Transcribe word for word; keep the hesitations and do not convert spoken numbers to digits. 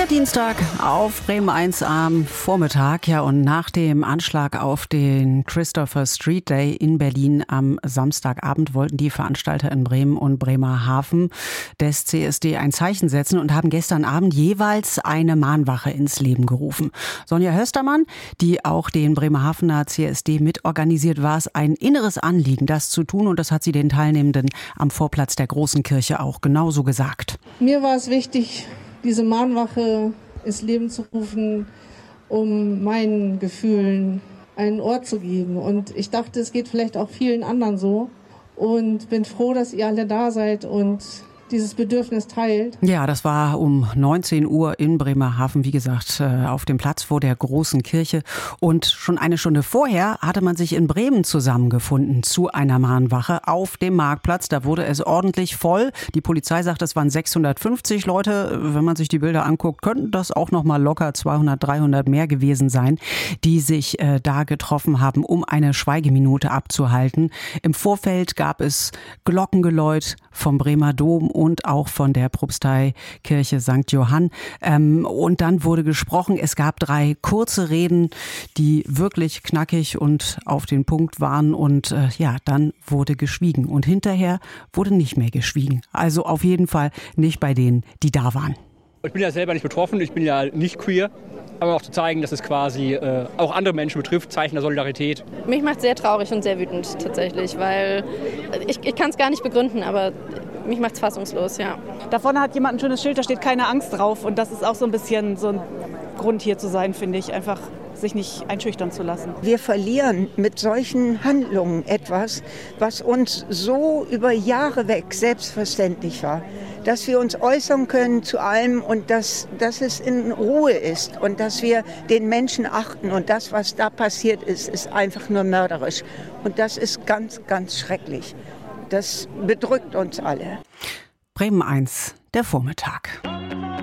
Der Dienstag auf Bremen eins am Vormittag. Ja, und nach dem Anschlag auf den Christopher Street Day in Berlin am Samstagabend wollten die Veranstalter in Bremen und Bremerhaven des C S D ein Zeichen setzen und haben gestern Abend jeweils eine Mahnwache ins Leben gerufen. Sonja Höstermann, die auch den Bremerhavener C S D mitorganisiert, war es ein inneres Anliegen, das zu tun. Und das hat sie den Teilnehmenden am Vorplatz der Großen Kirche auch genauso gesagt. Mir war es wichtig, diese Mahnwache ins Leben zu rufen, um meinen Gefühlen einen Ort zu geben. Und ich dachte, es geht vielleicht auch vielen anderen so. Und bin froh, dass ihr alle da seid und dieses Bedürfnis teilt. Ja, das war um neunzehn Uhr in Bremerhaven, wie gesagt, auf dem Platz vor der Großen Kirche. Und schon eine Stunde vorher hatte man sich in Bremen zusammengefunden zu einer Mahnwache auf dem Marktplatz. Da wurde es ordentlich voll. Die Polizei sagt, es waren sechshundertfünfzig Leute. Wenn man sich die Bilder anguckt, könnten das auch noch mal locker zweihundert, dreihundert mehr gewesen sein, die sich äh, da getroffen haben, um eine Schweigeminute abzuhalten. Im Vorfeld gab es Glockengeläut vom Bremer Dom und auch von der Propsteikirche Sankt Johann. Ähm, und dann wurde gesprochen. Es gab drei kurze Reden, die wirklich knackig und auf den Punkt waren. Und äh, ja, dann wurde geschwiegen. Und hinterher wurde nicht mehr geschwiegen. Also auf jeden Fall nicht bei denen, die da waren. Ich bin ja selber nicht betroffen, ich bin ja nicht queer. Aber auch zu zeigen, dass es quasi äh, auch andere Menschen betrifft, Zeichen der Solidarität. Mich macht sehr traurig und sehr wütend tatsächlich, weil ich, ich kann es gar nicht begründen, aber mich macht es fassungslos, ja. Da vorne hat jemand ein schönes Schild, da steht keine Angst drauf. Und das ist auch so ein bisschen so ein Grund hier zu sein, finde ich. Einfach sich nicht einschüchtern zu lassen. Wir verlieren mit solchen Handlungen etwas, was uns so über Jahre weg selbstverständlich war. Dass wir uns äußern können zu allem und dass, dass es in Ruhe ist und dass wir den Menschen achten. Und das, was da passiert ist, ist einfach nur mörderisch. Und das ist ganz, ganz schrecklich. Das bedrückt uns alle. Bremen eins, der Vormittag.